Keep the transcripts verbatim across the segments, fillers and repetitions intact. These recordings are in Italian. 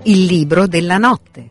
Il libro della notte.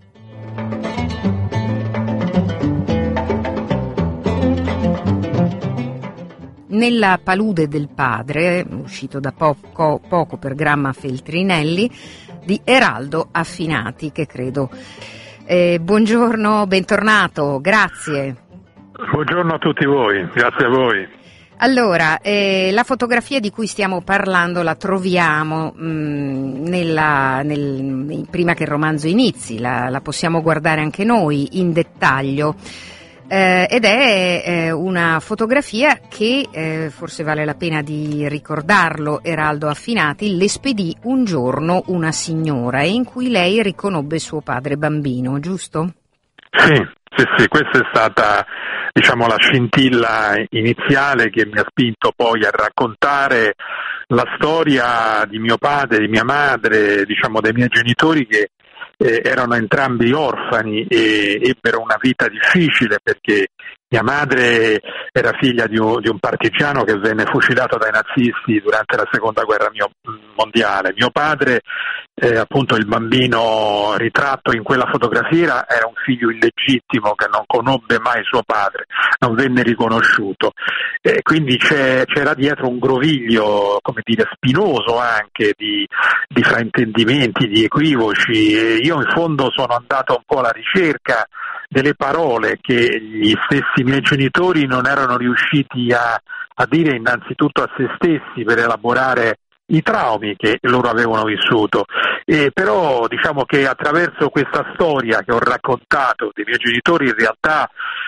Nella palude del padre, uscito da poco, poco per Gramma Feltrinelli, di Eraldo Affinati, che credo. Eh, buongiorno, bentornato, grazie. Buongiorno a tutti voi, grazie a voi. Allora, eh, la fotografia di cui stiamo parlando la troviamo mh, nella, nel, prima che il romanzo inizi, la, la possiamo guardare anche noi in dettaglio. Eh, ed è eh, una fotografia che, eh, forse vale la pena di ricordarlo, Eraldo Affinati le spedì un giorno una signora e in cui lei riconobbe suo padre bambino, giusto? Sì, sì, sì, questa è stata, diciamo, la scintilla iniziale che mi ha spinto poi a raccontare la storia di mio padre, di mia madre, diciamo dei miei genitori che Eh, erano entrambi orfani e ebbero una vita difficile perché mia madre era figlia di un, di un partigiano che venne fucilato dai nazisti durante la seconda guerra mio, mondiale. Mio padre, eh, appunto il bambino ritratto in quella fotografia, era un figlio illegittimo che non conobbe mai suo padre, non venne riconosciuto. Eh, quindi c'è, c'era dietro un groviglio, come dire, spinoso anche di, di fraintendimenti, di equivoci. E io in fondo sono andato un po' alla ricerca delle parole che gli stessi miei genitori non erano riusciti a, a dire innanzitutto a se stessi per elaborare i traumi che loro avevano vissuto. E però diciamo che attraverso questa storia che ho raccontato dei miei genitori in realtà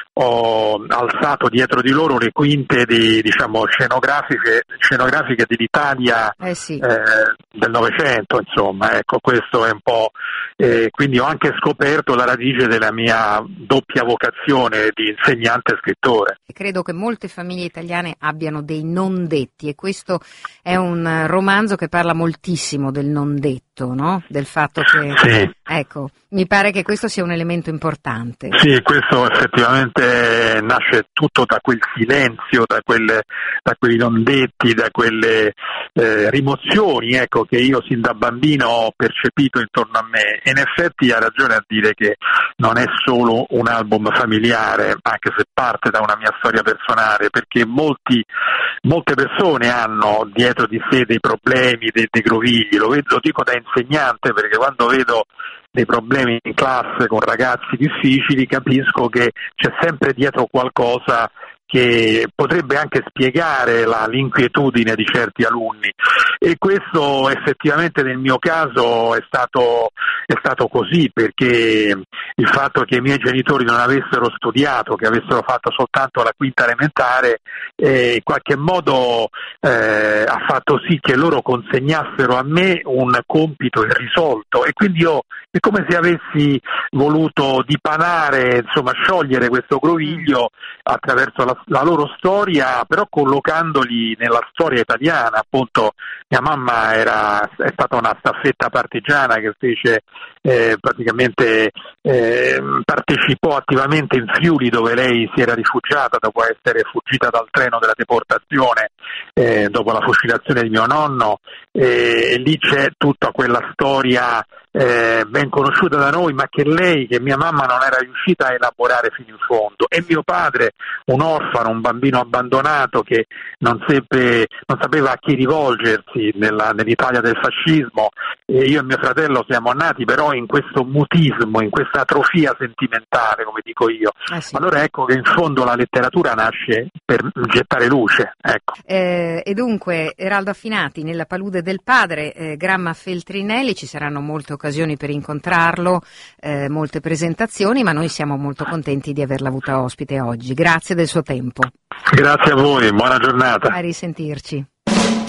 ho alzato dietro di loro le quinte di, diciamo, scenografiche, scenografiche dell'Italia eh sì. eh, del Novecento, insomma, ecco, questo è un po'. Eh, quindi ho anche scoperto la radice della mia doppia vocazione di insegnante e scrittore. Credo che molte famiglie italiane abbiano dei non detti e questo è un romanzo che parla moltissimo del non detto, no? Del fatto che, sì. Ecco, mi pare che questo sia un elemento importante. Sì, questo effettivamente nasce tutto da quel silenzio, da, quelle, da quei non detti, da quelle eh, rimozioni, ecco, che io sin da bambino ho percepito intorno a me. E in effetti ha ragione a dire che non è solo un album familiare, anche se parte da una mia storia personale, perché molti, molte persone hanno dietro di sé dei problemi, dei, dei grovigli. Lo, vedo, lo dico da insegnante perché quando vedo dei problemi in classe con ragazzi difficili capisco che c'è sempre dietro qualcosa che potrebbe anche spiegare la, l'inquietudine di certi alunni, e questo effettivamente nel mio caso è stato, è stato così, perché il fatto che i miei genitori non avessero studiato, che avessero fatto soltanto la quinta elementare, eh, in qualche modo eh, ha fatto sì che loro consegnassero a me un compito irrisolto, e quindi io è come se avessi voluto dipanare, insomma sciogliere questo groviglio attraverso la la loro storia, però collocandoli nella storia italiana. Appunto mia mamma era, è stata una staffetta partigiana che fece eh, praticamente eh, partecipò attivamente in Friuli, dove lei si era rifugiata dopo essere fuggita dal treno della deportazione eh, dopo la fucilazione di mio nonno, e, e lì c'è tutta quella storia Eh, ben conosciuta da noi, ma che lei, che mia mamma non era riuscita a elaborare fino in fondo. E mio padre, un orfano, un bambino abbandonato che non seppe, non sapeva a chi rivolgersi nella, nell'Italia del fascismo, e io e mio fratello siamo nati però in questo mutismo, in questa atrofia sentimentale, come dico io. Ah, sì. Allora ecco che in fondo la letteratura nasce per gettare luce, ecco. Eh, e dunque Eraldo Affinati, nella palude del padre, eh, Gramma Feltrinelli, ci saranno molte occasioni per incontrarlo, eh, molte presentazioni, ma noi siamo molto contenti di averla avuta ospite oggi. Grazie del suo tempo. Grazie a voi, buona giornata. A risentirci.